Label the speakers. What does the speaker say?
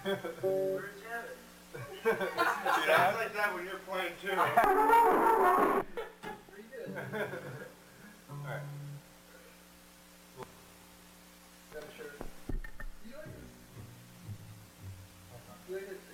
Speaker 1: Where's Kevin?
Speaker 2: It sounds like that when you're playing too.
Speaker 1: Pretty good.
Speaker 2: Alright.
Speaker 1: Got a shirt. You like this? You like this?